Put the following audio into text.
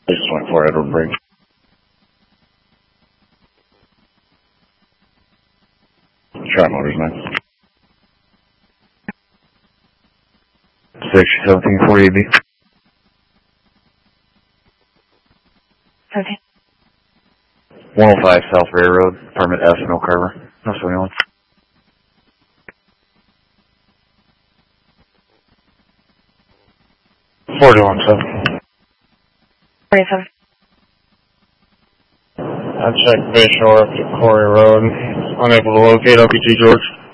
They just went for Edward Bridge. Shot motors, man. 1740 AB. Okay. 105 South Railroad, permit F, no carver. No surveillance. Four to 17. 47. I checked Bayshore up to Corey Road. Unable to locate LPG George.